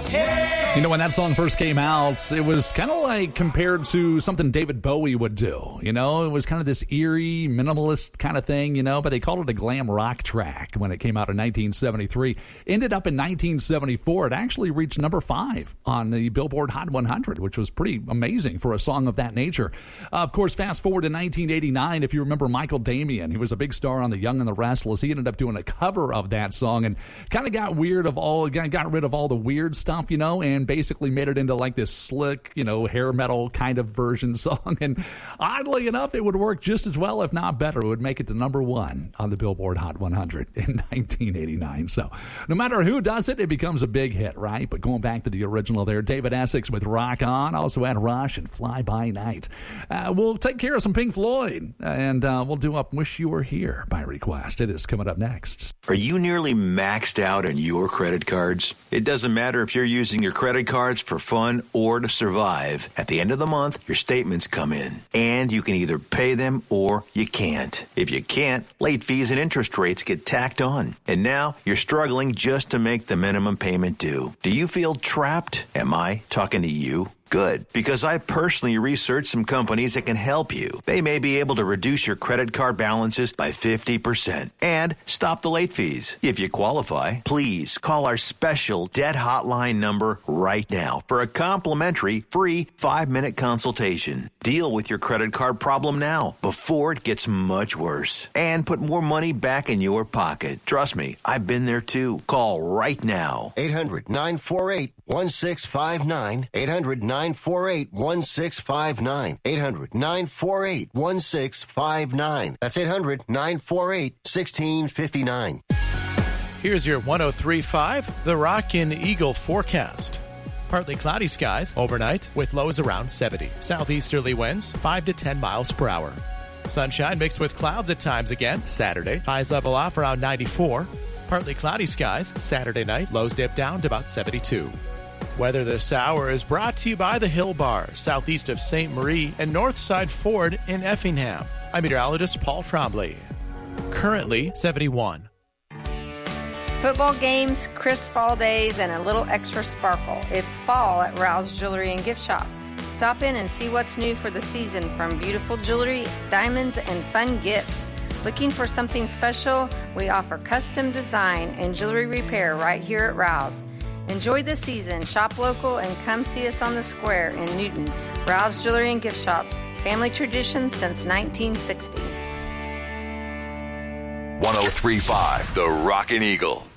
You know, when that song first came out, it was kind of like compared to something David Bowie would do. You know, it was kind of this eerie, minimalist kind of thing, you know, but they called it a glam rock track when it came out in 1973. Ended up in 1974. It actually reached number 5 on the Billboard Hot 100, which was pretty amazing for a song of that nature. Of course, fast forward to 1989, if you remember Michael Damian, he was a big star on The Young and the Restless. He ended up doing a cover of that song and kind of got rid of all the weird stuff, you know, and basically made it into like this slick, you know, hair metal kind of version song. And oddly enough, it would work just as well, if not better. It would make it to number 1 on the Billboard Hot 100 in 1989. So no matter who does it, it becomes a big hit, right? But going back to the original there, David Essex with Rock On, also had Rush and Fly By Night. We'll take care of some Pink Floyd, and we'll do up Wish You Were Here by request. It is coming up next. Are you nearly maxed out on your credit cards? It doesn't matter if you're using your credit cards for fun or to survive. At the end of the month, your statements come in, and you can either pay them or you can't. If you can't, late fees and interest rates get tacked on. And now you're struggling just to make the minimum payment due. Do you feel trapped? Am I talking to you? Good, because I personally researched some companies that can help you. They may be able to reduce your credit card balances by 50% and stop the late fees. If you qualify, please call our special debt hotline number right now for a complimentary free 5-minute consultation. Deal with your credit card problem now before it gets much worse and put more money back in your pocket. Trust me, I've been there too. Call right now. 800-948-1659. 800-948-1659. 800-948-1659. That's 800-948-1659. Here's your 103.5 The Rockin' Eagle forecast. Partly cloudy skies overnight with lows around 70. Southeasterly winds 5 to 10 miles per hour. Sunshine mixed with clouds at times again Saturday. Highs level off around 94. Partly cloudy skies Saturday night. Lows dip down to about 72. Weather this hour is brought to you by the Hill Bar, southeast of St. Marie and Northside Ford in Effingham. I'm meteorologist Paul Trombley. Currently 71. Football games, crisp fall days, and a little extra sparkle. It's fall at Rouse Jewelry and Gift Shop. Stop in and see what's new for the season, from beautiful jewelry, diamonds, and fun gifts. Looking for something special? We offer custom design and jewelry repair right here at Rouse. Enjoy the season, shop local, and come see us on the square in Newton. Rouse Jewelry and Gift Shop. Family tradition since 1960. 103.5 The Rockin' Eagle.